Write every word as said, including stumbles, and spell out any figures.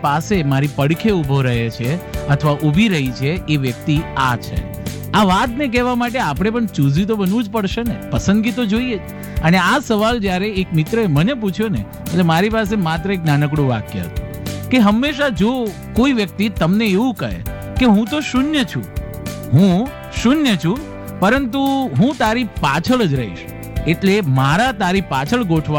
પાસે મારી પડખે ઊભો રહે છે અથવા ઊભી રહી છે એ વ્યક્તિ આ છે. આ વાતને કહેવા માટે આપણે પણ ચૂઝી તો બનવું જ પડશે ને, પસંદગી તો જોઈએ જ. અને આ સવાલ જ્યારે એક મિત્રએ મને પૂછ્યો ને, એટલે મારી પાસે માત્ર એક નાનકડું વાક્ય હતું કે હંમેશા જો કોઈ વ્યક્તિ તમને એવું કહે કે હું તો શૂન્ય છું, હું શૂન્ય છું, પરંતુ હું તારી પાછળ જ રહીશ, એટલે મારા તારી પાછળ ગોઠવા